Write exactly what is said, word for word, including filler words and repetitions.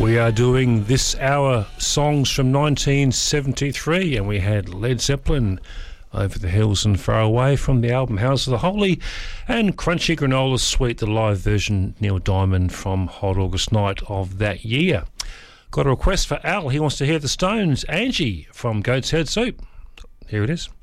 We are doing this hour songs from nineteen seventy-three, and we had Led Zeppelin, Over the Hills and Far Away, from the album House of the Holy, and Crunchy Granola Sweet, the live version, Neil Diamond, from Hot August Night of that year. Got a request for Al. He wants to hear the Stones, Angie, from Goat's Head Soup. Here it is.